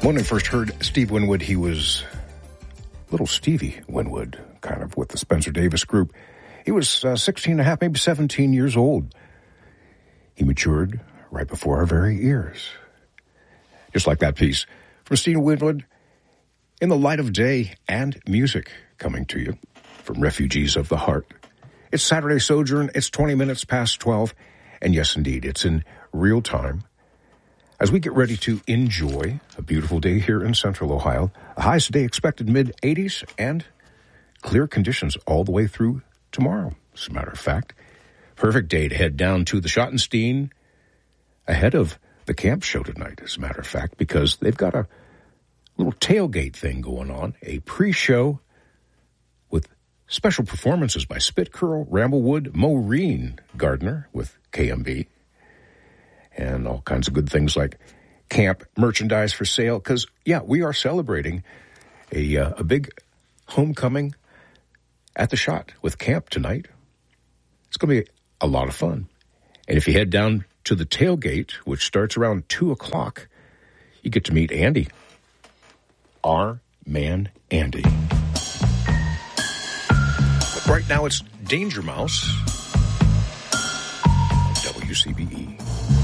When I first heard Steve Winwood, he was little Stevie Winwood, kind of with the Spencer Davis group. He was 16 and a half, maybe 17 years old. He matured right before our very ears. Just like that piece from Steve Winwood, In the Light of Day and Music, coming to you from Refugees of the Heart. It's Saturday Sojourn. It's 20 minutes past 12. And yes, indeed, it's in real time. As we get ready to enjoy a beautiful day here in Central Ohio, a highs today expected mid-80s and clear conditions all the way through tomorrow, as a matter of fact. Perfect day to head down to the Schottenstein ahead of the camp show tonight, as a matter of fact, because they've got a little tailgate thing going on, a pre-show with special performances by Spit Curl, Ramblewood, Maureen Gardner with KMB, and all kinds of good things like camp merchandise for sale. Because, yeah, we are celebrating a big homecoming at the Schott with camp tonight. It's going to be a lot of fun. And if you head down to the tailgate, which starts around 2 o'clock, you get to meet Andy. Our man, Andy. But right now, it's Danger Mouse. WCBE.